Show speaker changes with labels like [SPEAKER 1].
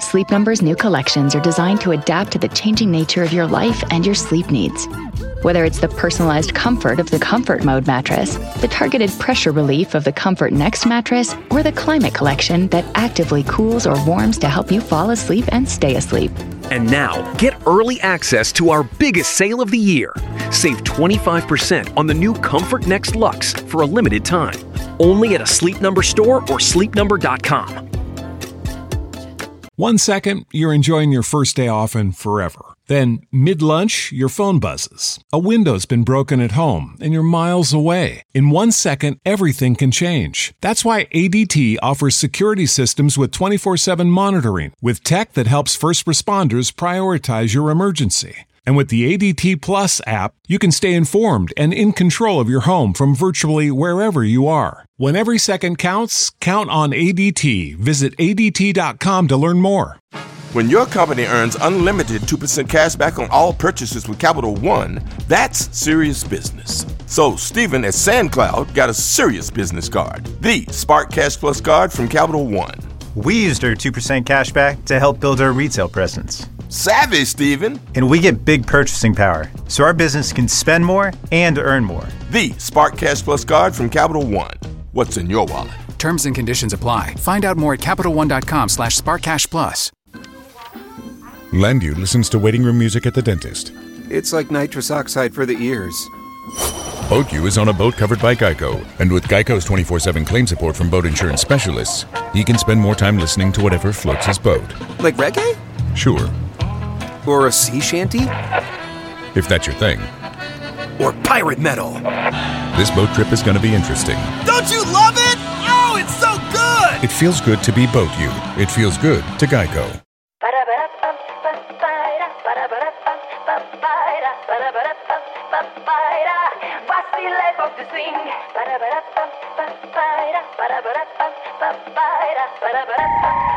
[SPEAKER 1] Sleep Number's new collections are designed to adapt to the changing nature of your life and your sleep needs. Whether it's the personalized comfort of the Comfort Mode mattress, the targeted pressure relief of the Comfort Next mattress, or the Climate Collection that actively cools or warms to help you fall asleep and stay asleep.
[SPEAKER 2] And now, get early access to our biggest sale of the year. Save 25% on the new Comfort Next Luxe for a limited time. Only at a Sleep Number store or sleepnumber.com.
[SPEAKER 3] 1 second, you're enjoying your first day off and forever. Then, mid-lunch, your phone buzzes. A window's been broken at home, and you're miles away. In 1 second, everything can change. That's why ADT offers security systems with 24/7 monitoring, with tech that helps first responders prioritize your emergency. And with the ADT Plus app, you can stay informed and in control of your home from virtually wherever you are. When every second counts, count on ADT. Visit ADT.com to learn more.
[SPEAKER 4] When your company earns unlimited 2% cash back on all purchases with Capital One, that's serious business. So Stephen at SandCloud got a serious business card, the Spark Cash Plus card from Capital One.
[SPEAKER 5] We used our 2% cash back to help build our retail presence.
[SPEAKER 4] Savvy, Stephen.
[SPEAKER 5] And we get big purchasing power, so our business can spend more and earn more.
[SPEAKER 4] The Spark Cash Plus card from Capital One. What's in your wallet?
[SPEAKER 6] Terms and conditions apply. Find out more at CapitalOne.com/SparkCashPlus.
[SPEAKER 7] Landu listens to waiting room music at the dentist.
[SPEAKER 8] It's like nitrous oxide for the ears.
[SPEAKER 7] BoatU is on a boat covered by Geico, and with Geico's 24/7 claim support from boat insurance specialists, he can spend more time listening to whatever floats his boat.
[SPEAKER 8] Like reggae?
[SPEAKER 7] Sure.
[SPEAKER 8] Or a sea shanty?
[SPEAKER 7] If that's your thing.
[SPEAKER 8] Or pirate metal?
[SPEAKER 7] This boat trip is going to be interesting.
[SPEAKER 9] Don't you love it? Oh, it's so good!
[SPEAKER 7] It feels good to be BoatU. It feels good to Geico.